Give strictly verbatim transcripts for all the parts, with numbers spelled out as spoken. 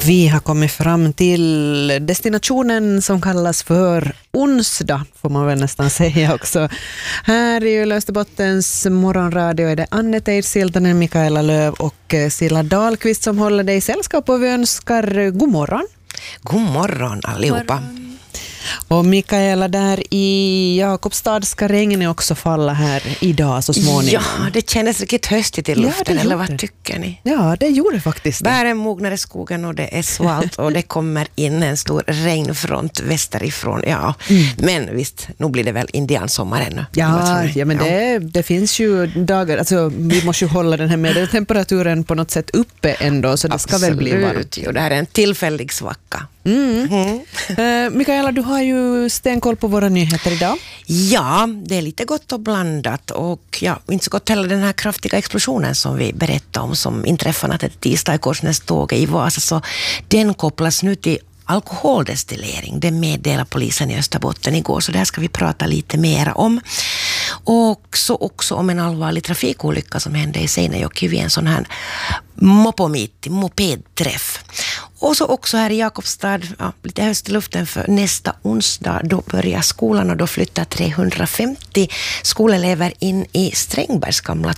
Vi har kommit fram till destinationen som kallas för onsdag, får man väl nästan säga också. Här i Österbottens morgonradio är det Anne Teir-Siltanen, Mikaela Löv och Silla Dahlqvist som håller dig i sällskap, och vi önskar god morgon. God morgon allihopa. God morgon. Och Mikaela, där i Jakobstad ska regnet också falla här idag så småningom. Ja, det kändes riktigt höstigt i luften, ja, eller vad tycker ni? Ja, det gjorde faktiskt det. Bären mognar i skogen och det är svalt och det kommer in en stor regnfront västerifrån. Ja, mm. Men visst, nu blir det väl indiansommar ännu. Ja, ja men det, ja. det finns ju dagar, alltså vi måste ju hålla den här medeltemperaturen på något sätt uppe ändå, så det Absolut. ska väl bli varmt. Jo, det här är en tillfällig svacka. Mm. Mm. uh, Mikaela, du har ju stenkoll på våra nyheter idag. Ja, det är lite gott och blandat, och ja, inte så gott heller den här kraftiga explosionen som vi berättade om som inträffade natten till tisdag i Korsnäståget i Vasa, så den kopplas nu till alkoholdestillering. Det meddelar polisen i Österbotten igår, så där ska vi prata lite mer om. Och så också om en allvarlig trafikolycka som hände i Seinäjoki vid en sån här mopomitti, mopedträff. Och så också här i Jakobstad, ja, lite höst i luften för nästa onsdag, då börjar skolan och då flyttar trehundrafemtio skolelever in i Strängbergs gamla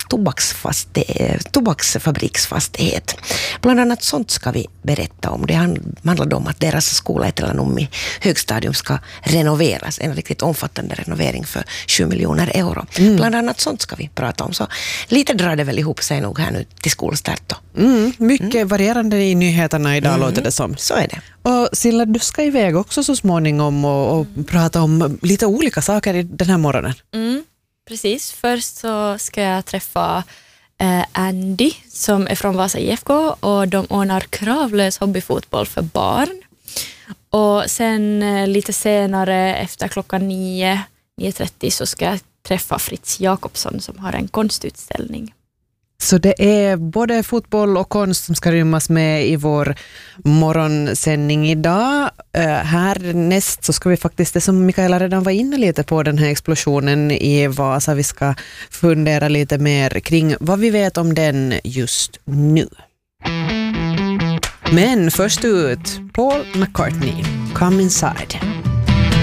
tobaksfabriksfastighet. Bland annat sånt ska vi berätta om. Det handlar om att deras skola i Telanummi högstadium ska renoveras, en riktigt omfattande renovering för sju miljoner euro. Mm. Bland annat sånt ska vi prata om, så lite drar det väl ihop sig nog här nu till skolstart då. Mm, mycket mm. varierande i nyheterna idag, mm. låter det som. Så är det. Och Silla, du ska iväg också så småningom och, och prata om lite olika saker i den här morgonen. Mm, precis. Först så ska jag träffa eh, Andy som är från Vasa I F K, och de ordnar kravlös hobbyfotboll för barn. Och sen eh, lite senare efter klockan nio, nio trettio så ska jag träffa Fritz Jakobsson som har en konstutställning. Så det är både fotboll och konst som ska rymmas med i vår morgonsändning idag. Uh, här näst så ska vi faktiskt, det som Mikaela redan var inne lite på, den här explosionen i Vasa. Vi ska fundera lite mer kring vad vi vet om den just nu. Men först ut, Paul McCartney, Come Inside.